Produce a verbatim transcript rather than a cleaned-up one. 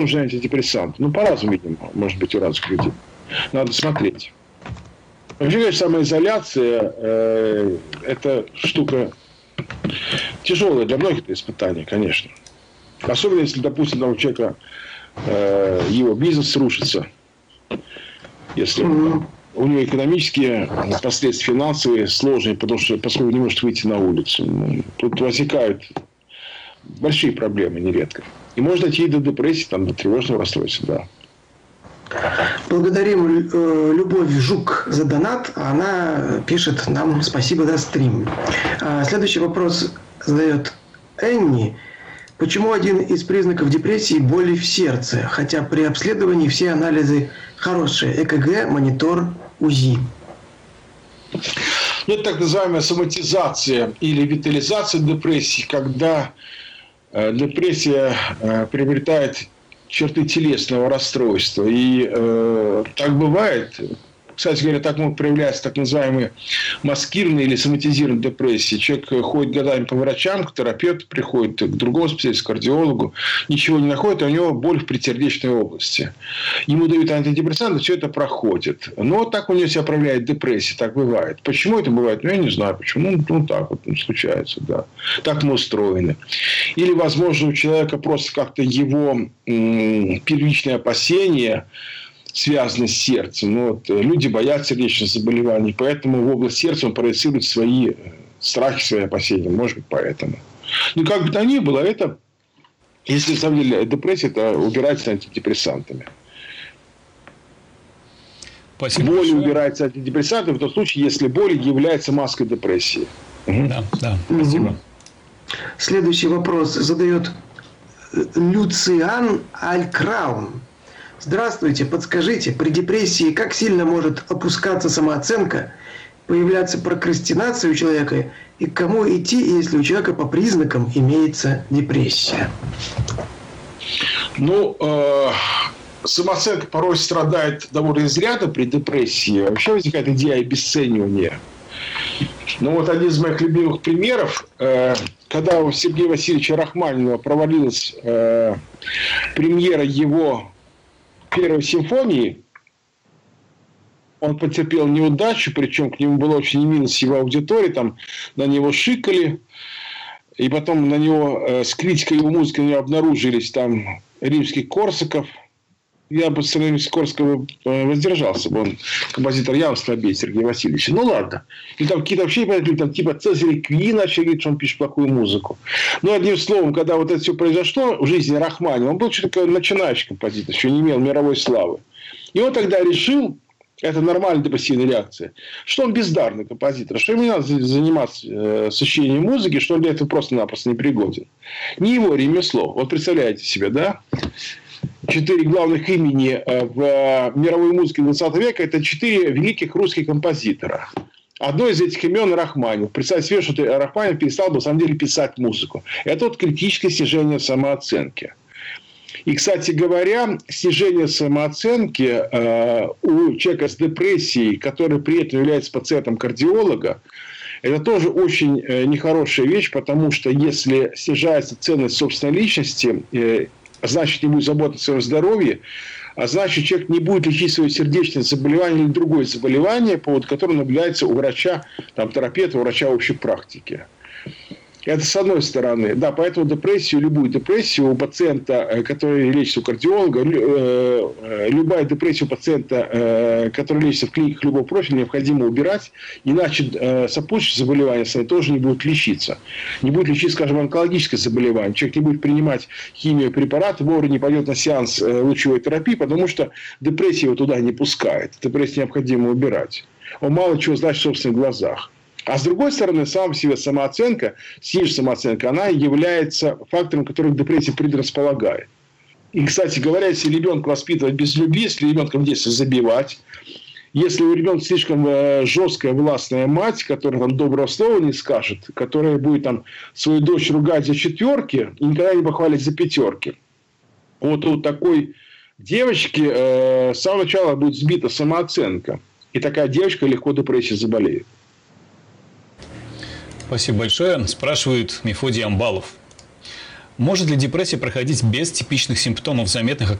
нужны антидепрессанты. Ну, по-разному, видимо, может быть, у разных людей. Надо смотреть. Вообще, конечно, самоизоляция э, – это штука тяжелое для многих испытаний, конечно. Особенно, если, допустим, там у человека э, его бизнес рушится. Если mm-hmm. у него экономические последствия финансовые сложные, потому что поскольку не может выйти на улицу. Ну, тут возникают большие проблемы нередко. И можно идти до депрессии, там, до тревожного расстройства, да. Благодарим э, Любовь Жук за донат. Она пишет нам спасибо за стрим. А следующий вопрос задает Энни. Почему один из признаков депрессии – боли в сердце, хотя при обследовании все анализы хорошие – ЭКГ, монитор, УЗИ? Ну, это так называемая соматизация или витализация депрессии, когда э, депрессия э, приобретает черты телесного расстройства. И э, так бывает. Кстати говоря, так могут проявляться так называемые маскированные или соматизированные депрессии. Человек ходит годами по врачам, к терапевту приходит, к другому специалисту, к кардиологу, ничего не находит, а у него боль в предсердечной области. Ему дают антидепрессанты, все это проходит. Но так у него себя проявляет депрессия, так бывает. Почему это бывает? Ну, я не знаю, почему. Ну, ну так вот ну, случается, да. Так мы устроены. Или, возможно, у человека просто как-то его м- первичные опасения связаны с сердцем. Ну, вот, люди боятся сердечных заболеваний, поэтому в область сердца он проецирует свои страхи, свои опасения. Может быть, поэтому. Ну, как бы то ни было, это, если на самом деле депрессия, это убирается антидепрессантами. Спасибо боль большое. убирается антидепрессантами в том случае, если боль является маской депрессии. Угу. Да, да, спасибо. Угу. Следующий вопрос задает Люциан Алькраун. Здравствуйте, подскажите, при депрессии как сильно может опускаться самооценка, появляться прокрастинация у человека, и к кому идти, если у человека по признакам имеется депрессия? Ну, э, самооценка порой страдает довольно изрядно при депрессии. Вообще возникает идея обесценивания. Ну, вот один из моих любимых примеров, э, когда у Сергея Васильевича Рахманинова провалилась э, премьера его первой симфонии, он потерпел неудачу, причем к нему было очень мило с его аудиторией, там на него шикали, и потом на него э, с критикой его музыки на него обнаружились там римский Корсаков. Я бы с римским Корсаковым воздержался, бы он композитор явно слабее Сергея Васильевича. Ну ладно. И там какие-то вообще люди, там, типа Цезарь Кви начали говорить, что он пишет плохую музыку. Ну, одним словом, когда вот это все произошло в жизни Рахманинова, он был что-то начинающий композитор, еще не имел мировой славы. И он тогда решил, это нормальная депрессивная реакция, что он бездарный композитор, что ему не надо заниматься э, сочинением музыки, что он для этого просто-напросто не пригоден. Не его ремесло. Вот представляете себе, да? Четыре главных имени в мировой музыке двадцатого века – это четыре великих русских композитора. Одно из этих имен – Рахманинов. Представьте себе, что Рахманинов перестал бы, на самом деле, писать музыку. Это вот критическое снижение самооценки. И, кстати говоря, снижение самооценки э, у человека с депрессией, который при этом является пациентом кардиолога, это тоже очень э, нехорошая вещь, потому что если снижается ценность собственной личности, э, значит, не будет заботиться о своем здоровье, а значит, человек не будет лечить свое сердечное заболевание или другое заболевание, по поводу которого наблюдается у врача, там, терапевта, у врача общей практики. Это с одной стороны. Да, поэтому депрессию, любую депрессию у пациента, который лечится у кардиолога, любая депрессия у пациента, который лечится в клиниках любого профиля, необходимо убирать, иначе сопутствующие заболевания с вами тоже не будут лечиться. Не будет лечиться, скажем, онкологическое заболевание. Человек не будет принимать химиопрепараты, вовремя не пойдет на сеанс лучевой терапии, потому что депрессия его туда не пускает. Депрессию необходимо убирать. Он мало чего знает в собственных глазах. А с другой стороны, сама по себе самооценка, сниженная самооценка, она является фактором, который к депрессии предрасполагает. И, кстати говоря, если ребенка воспитывать без любви, если ребенка в детстве забивать, если у ребенка слишком жесткая властная мать, которая там доброго слова не скажет, которая будет там свою дочь ругать за четверки и никогда не похвалить за пятерки, вот у такой девочки э, с самого начала будет сбита самооценка. И такая девочка легко депрессией заболеет. Спасибо большое. Спрашивает Мефодий Амбалов. Может ли депрессия проходить без типичных симптомов, заметных